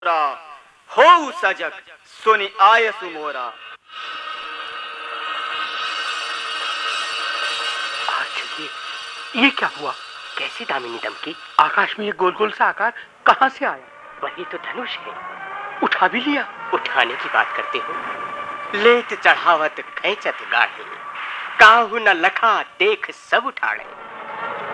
हो सजग सुनि आयसु मोरा। ये क्या हुआ? कैसी दामिनी दमकी? आकाश में ये गोल गोल सा आकार कहाँ से आया? वही तो धनुष है। उठा भी लिया? उठाने की बात करते हो? लेत चढ़ावत खैचत गाढ़े, काहू न लखा देख सब उठाड़े।